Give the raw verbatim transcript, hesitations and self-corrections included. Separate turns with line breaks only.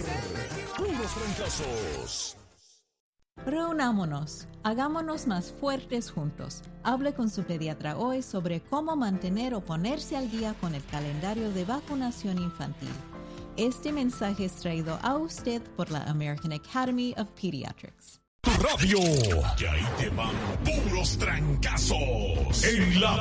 Puros Trancazos.
Reunámonos, hagámonos más fuertes juntos. Hable con su pediatra hoy sobre cómo mantener o ponerse al día con el calendario de vacunación infantil. Este mensaje es traído a usted por la American Academy of Pediatrics.
Tu radio, que ahí te van puros trancazos en la